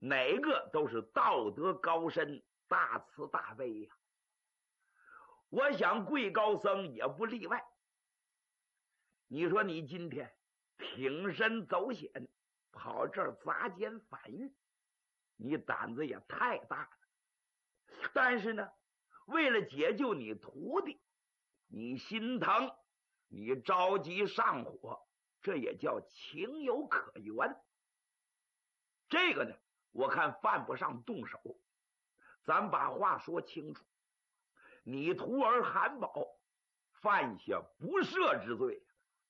哪个都是道德高深、大慈大悲呀。我想贵高僧也不例外。你说你今天挺身走险，跑这儿砸奸反狱，你胆子也太大了。但是呢，为了解救你徒弟，你心疼，你着急上火，这也叫情有可原。这个呢，我看犯不上动手。咱把话说清楚，你徒儿韩宝犯下不赦之罪。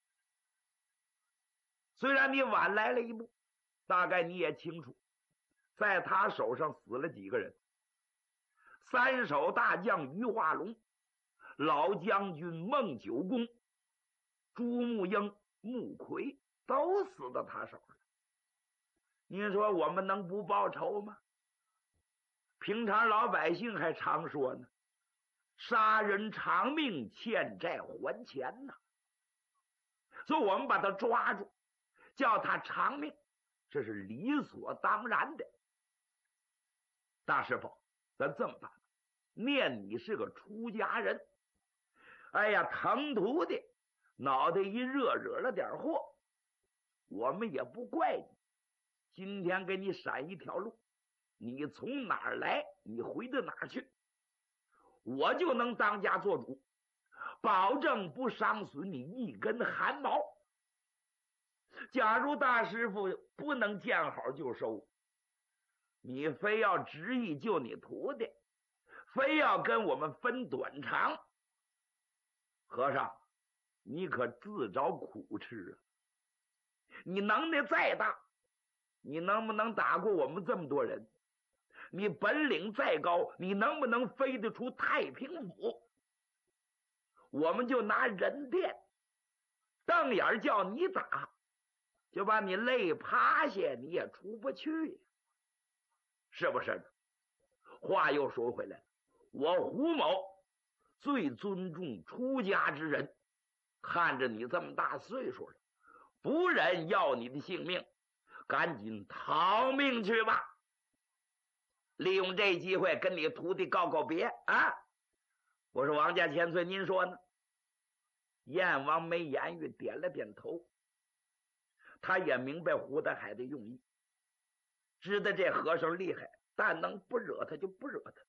虽然你晚来了一步，大概你也清楚，在他手上死了几个人。三手大将于化龙，老将军孟九公，朱木英、穆奎都死到他手上。你说我们能不报仇吗？平常老百姓还常说呢，杀人偿命，欠债还钱呢。所以我们把他抓住，叫他偿命，这是理所当然的。大师傅，咱这么办，念你是个出家人，哎呀，疼徒弟，脑袋一热，惹了点祸，我们也不怪你。今天给你闪一条路，你从哪儿来，你回到哪儿去，我就能当家做主，保证不伤损你一根汗毛。假如大师傅不能见好就收，你非要执意救你徒弟，非要跟我们分短长，和尚，你可自找苦吃啊！你能耐再大，你能不能打过我们这么多人？你本领再高，你能不能飞得出太平府？我们就拿人电瞪眼叫你打，就把你累趴下，你也出不去，是不是？话又说回来了，我胡某最尊重出家之人，看着你这么大岁数了，不忍要你的性命，赶紧逃命去吧。利用这机会跟你徒弟告告别啊！我说王家千岁，您说呢？燕王没言语，点了点头。他也明白胡德海的用意，知道这和尚厉害，但能不惹他就不惹他。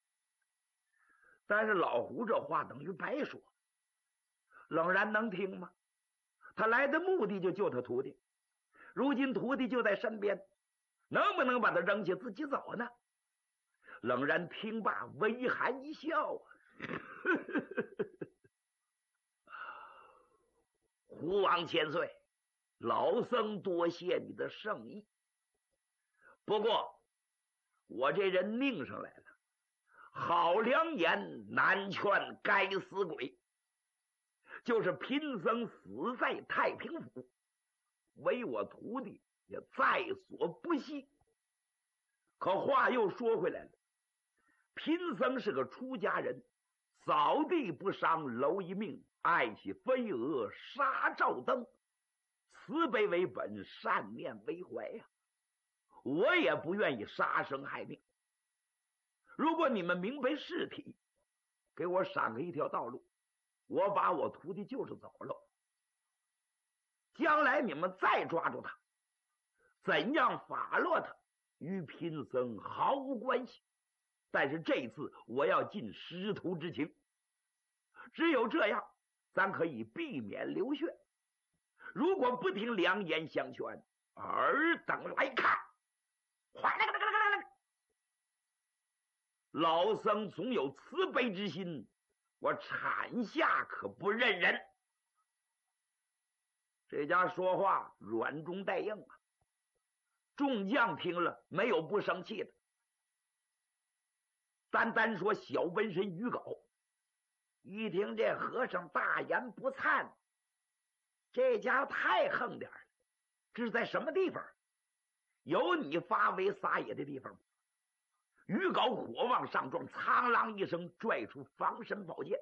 但是老胡这话等于白说，冷然能听吗？他来的目的就救他徒弟，如今徒弟就在身边，能不能把他扔下自己走呢？冷然听罢微含一笑胡王千岁，老僧多谢你的圣意，不过我这人命上来了，好良言难劝该死鬼，就是贫僧死在太平府，为我徒弟也在所不惜。可话又说回来了，贫僧是个出家人，扫地不伤蝼蚁命，爱惜飞蛾杀照灯，慈悲为本，善念为怀呀。我也不愿意杀生害命。如果你们明白事体，给我闪开一条道路，我把我徒弟救着走了。将来你们再抓住他，怎样法落他，与贫僧毫无关系。但是这一次我要尽师徒之情，只有这样咱可以避免流血。如果不听良言相劝，尔等来看。老僧总有慈悲之心，我产下可不认人。这家说话软中带硬啊，众将听了没有不生气的。单说小瘟神于镐，一听这和尚大言不惭，这家伙太横点了。这是在什么地方？有你发威撒野的地方吗？于镐火往上撞，苍啷一声拽出防身宝剑。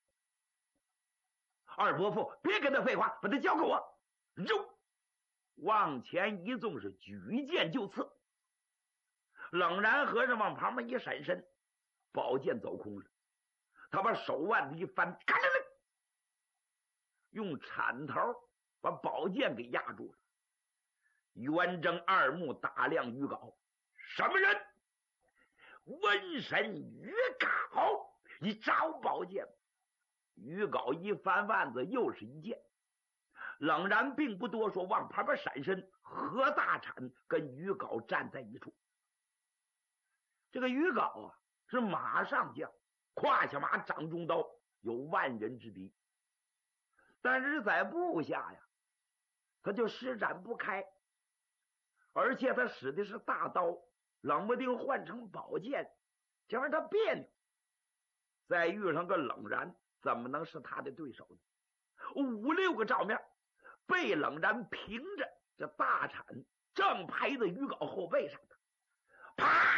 二伯父，别跟他废话，把他交给我。肉往前一纵，是举剑就刺。 冷然和尚往旁边一闪身，宝剑走空了。他把手腕子一翻，咔啦啦，用铲头把宝剑给压住了。元正二目打量于皋，什么人？瘟神于皋，你找宝剑。于皋一翻腕子，又是一剑。冷然并不多说，往旁边闪身，和大铲跟于皋站在一处。这个于皋啊，是马上将，胯下马，掌中刀，有万人之敌。但是在部下呀，他就施展不开，而且他使的是大刀，冷不丁换成宝剑，这玩意儿他别扭。再遇上个冷然，怎么能是他的对手呢？5、6个照面被冷然平着，这大铲正拍在于皋后背上的，啪！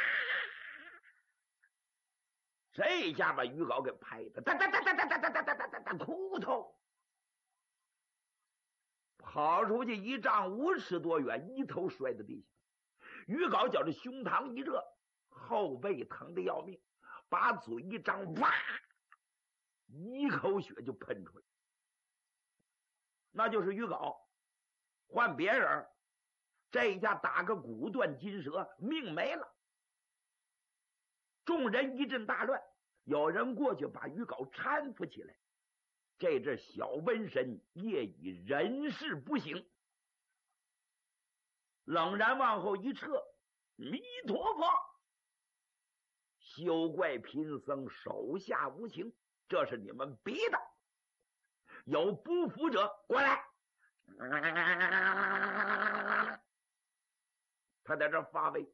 这下把于皋给拍的哒哒哒哒哒哒哒哒哒哒哒哭头，跑出去1丈5尺多远，一头摔在地下。于皋觉着胸膛一热，后背疼得要命，把嘴一张，哇，一口血就喷出来。那就是于皋，换别人这一下打个骨断筋折，命没了。众人一阵大乱，有人过去把于皋搀扶起来。这只小瘟神夜已人事不省。冷然往后一撤，弥陀佛，休怪贫僧手下无情，这是你们逼的。有不服者过来。他在这发威。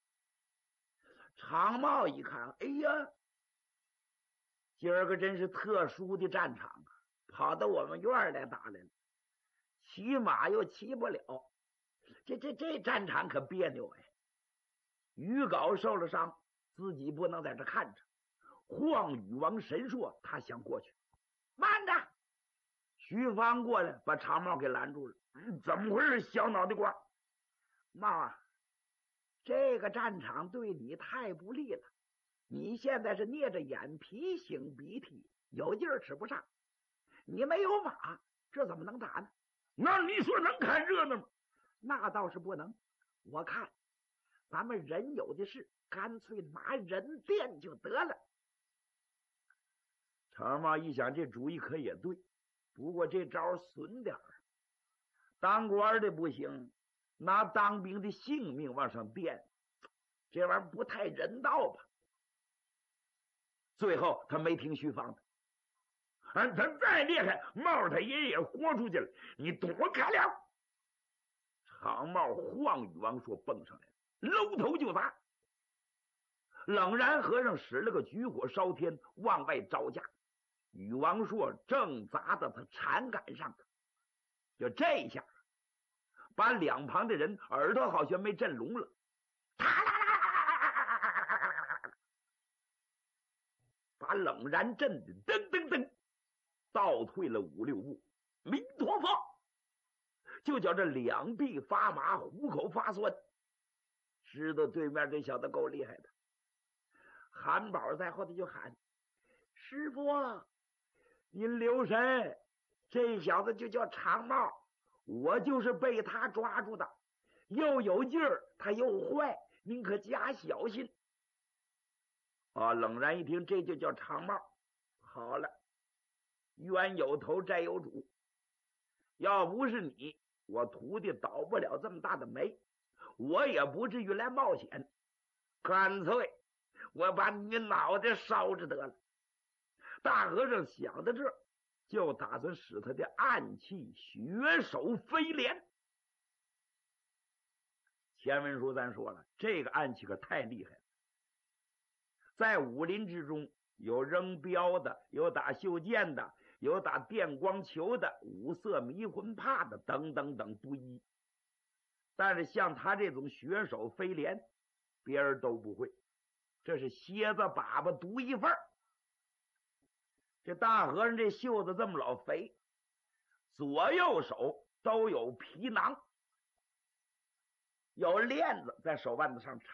长茂一看，哎呀，今儿个真是特殊的战场啊，跑到我们院来打来了，骑马又骑不了，这战场可别扭哎。于皋受了伤，自己不能在这看着。晃羽王神硕他想过去，慢着！徐芳过来把长茂给拦住了。怎么回事，小脑袋瓜？茂啊，这个战场对你太不利了，你现在是捏着眼皮擤鼻涕，有劲儿使不上，你没有马，这怎么能打呢？那你说能看热闹吗？那倒是不能。我看咱们人有的是，干脆拿人垫就得了。长茂一想，这主意可也对，不过这招损点儿，当官的不行，拿当兵的性命往上垫，这玩意儿不太人道吧。最后他没听徐芳的，他再厉害，茂他爷爷豁出去了，你躲开了。长茂晃羽王说蹦上来了，搂头就砸。冷然和尚使了个举火烧天，往外招架。羽王硕正砸到他缠杆上的，就这一下把两旁的人耳朵好像没震聋了，把冷然震的噔噔噔倒退了5、6步。弥陀佛！就叫这两臂发麻，虎口发酸，知道对面这小子够厉害的。韩宝在后头就喊：师傅，您留神，这小子就叫长茂，我就是被他抓住的，又有劲儿，他又坏，您可加小心。冷然一听，这就叫长茂，好了，冤有头债有主，要不是你，我徒弟倒不了这么大的霉，我也不至于来冒险，干脆我把你脑袋烧着得了。大和尚想到这儿，就打算使他的暗器血手飞镰。前文书咱说了，这个暗器可太厉害了，在武林之中有扔镖的，有打袖箭的，有打电光球的，五色迷魂帕的，等等等不一。但是像他这种血手飞镰，别人都不会，这是蝎子粑粑独一份。这大和尚这袖子这么老肥，左右手都有皮囊，有链子在手腕子上插。